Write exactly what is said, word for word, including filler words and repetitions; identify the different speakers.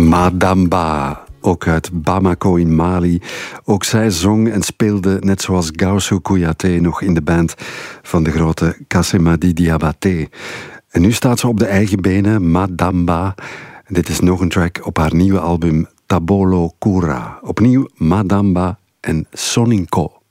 Speaker 1: Madamba, ook uit Bamako in Mali. Ook zij zong en speelde, net zoals Gaussou Kouyaté, nog in de band van de grote Kassemady Diabaté. En nu staat ze op de eigen benen, Madamba. Dit is nog een track op haar nieuwe album Tabolo Koura. Opnieuw Madamba en Soninko.